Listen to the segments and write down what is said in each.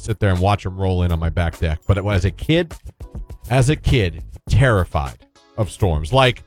sit there and watch them roll in on my back deck. But as a kid, terrified of storms. Like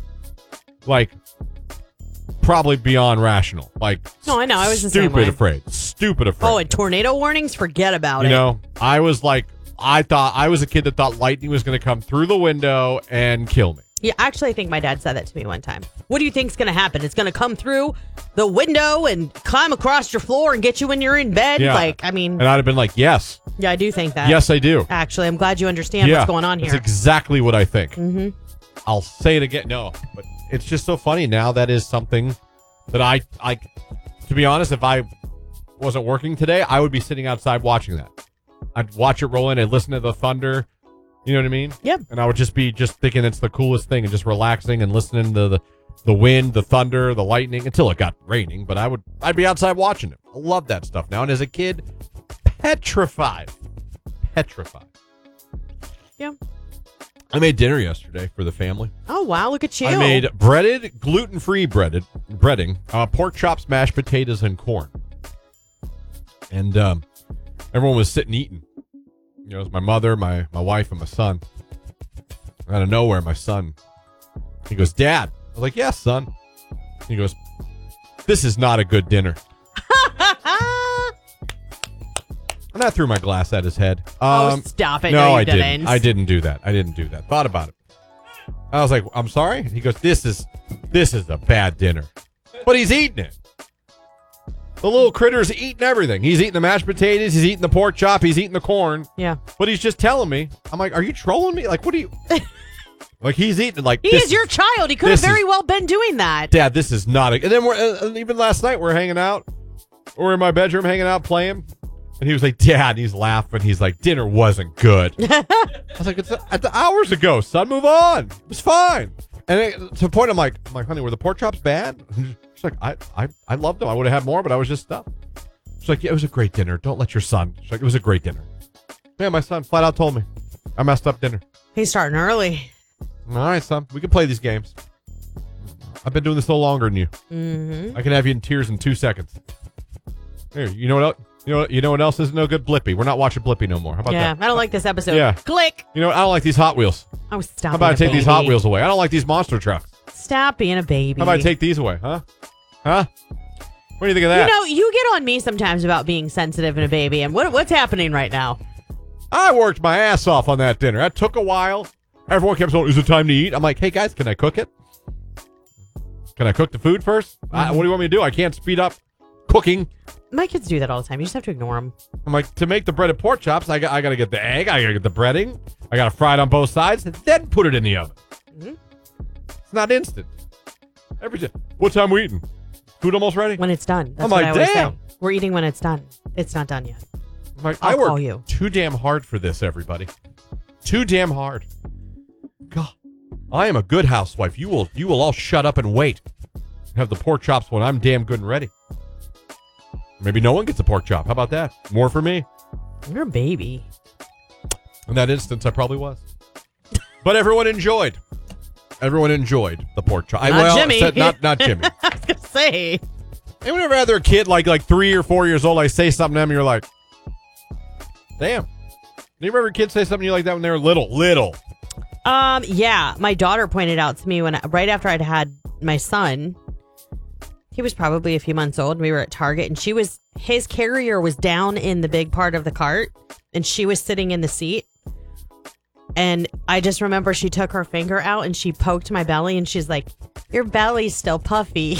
probably beyond rational. Like, no, I know. I was the same way. Stupid afraid. Oh, and tornado warnings? Forget about it. You know, I was like, I was a kid that thought lightning was going to come through the window and kill me. Yeah, actually, I think my dad said that to me one time. What do you think's going to happen? It's going to come through the window and climb across your floor and get you when you're in bed? Yeah. Like, I mean... And I'd have been like, yes. Yeah, I do think that. Yes, I do. Actually, I'm glad you understand what's going on here. That's exactly what I think. Mm-hmm. I'll say it again. No, but it's just so funny now. That is something that I to be honest, if I wasn't working today, I would be sitting outside watching that. I'd watch it roll in and listen to the thunder. You know what I mean? Yep. And I would just be thinking it's the coolest thing and just relaxing and listening to the wind, the thunder, the lightning until it got raining. But I'd be outside watching it. I love that stuff now. And as a kid, petrified. Yeah. I made dinner yesterday for the family. Oh, wow. Look at you. I made gluten-free breading, pork chops, mashed potatoes, and corn. And everyone was sitting eating. You know, it was my mother, my wife, and my son. Out of nowhere, my son, he goes, "Dad." I was like, "Yes, son." He goes, "This is not a good dinner." And I threw my glass at his head. Stop it. No, you I didn't. didn't. I didn't do that. Thought about it. I was like, "I'm sorry." He goes, This is a bad dinner." But he's eating it. The little critter's eating everything. He's eating the mashed potatoes. He's eating the pork chop. He's eating the corn. Yeah. But he's just telling me. I'm like, "Are you trolling me? Like, what are you?" Like, he's eating like. He is your child. He could have very well been doing that. Dad, this is not a. And then we're even last night we're hanging out. We're in my bedroom hanging out playing. And he was like, "Dad," he's laughing. He's like, "Dinner wasn't good." I was like, "It's hours ago, son. Move on. It was fine." And to the point, I'm like, "Honey, were the pork chops bad?" She's like, I loved them. I would have had more, but I was just stuffed." She's like, "Yeah, it was a great dinner. Don't let your son." She's like, "It was a great dinner." Yeah, my son flat out told me I messed up dinner. He's starting early. All right, son. We can play these games. I've been doing this a little longer than you. Mm-hmm. I can have you in tears in 2 seconds. Here, you know what else? You know what else is no good? Blippy. We're not watching Blippy no more. How about that? I don't like this episode. Yeah. Click. You know, I don't like these Hot Wheels. Oh, stop. How about I take these Hot Wheels away? I don't like these monster trucks. Stop being a baby. How about I take these away? Huh? What do you think of that? You know, you get on me sometimes about being sensitive and a baby. And what's happening right now? I worked my ass off on that dinner. That took a while. Everyone kept saying, "Is it time to eat?" I'm like, "Hey, guys, can I cook it? Can I cook the food first? What do you want me to do? I can't speed up cooking." My kids do that all the time. You just have to ignore them. I'm like, to make the breaded pork chops, I got to get the egg. I got to get the breading. I got to fry it on both sides and then put it in the oven. Mm-hmm. It's not instant. What time we eating? Food almost ready? When it's done. That's I'm what like, I always damn. say. We're eating when it's done. It's not done yet. I'm like, I'll I call work you. too damn hard for this, everybody. Too damn hard. God, I am a good housewife. You will all shut up and wait. Have the pork chops when I'm damn good and ready. Maybe no one gets a pork chop. How about that? More for me. You're a baby. In that instance, I probably was. But everyone enjoyed. Everyone enjoyed the pork chop. Not Jimmy. Not Jimmy. I was going to say. And whenever I have a kid like 3 or 4 years old, I say something to them and you're like, damn. Do you remember kids say something to you like that when they were little? Yeah. My daughter pointed out to me right after I'd had my son. He was probably a few months old, and we were at Target, and his carrier was down in the big part of the cart, and she was sitting in the seat. And I just remember she took her finger out and she poked my belly, and she's like, "Your belly's still puffy."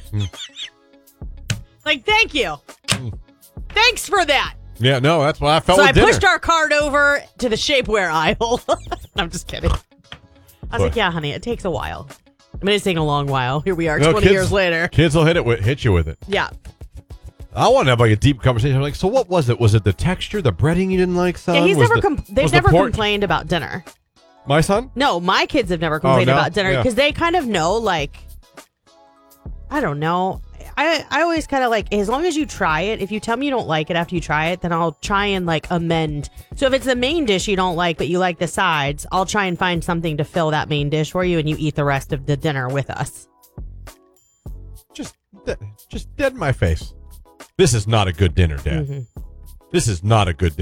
Like, thank you. Thanks for that. Yeah, no, that's what I felt So with I dinner. pushed our cart over to the shapewear aisle. I'm just kidding. I was like, "Yeah, honey, it takes a while." I mean, it's taking a long while. Here we are, 20 years later. Kids will hit you with it. Yeah. I want to have like a deep conversation. I'm like, so what was it? Was it the texture, the breading you didn't like, son? Yeah, they've never pork- complained about dinner. My son? No, my kids have never complained no? about dinner Yeah. because they kind of know, like, I don't know. I always kind of like, as long as you try it, if you tell me you don't like it after you try it, then I'll try and like amend. So if it's the main dish you don't like, but you like the sides, I'll try and find something to fill that main dish for you, and you eat the rest of the dinner with us. Just dead in my face. This is not a good dinner, Dad. Mm-hmm. This is not a good dinner.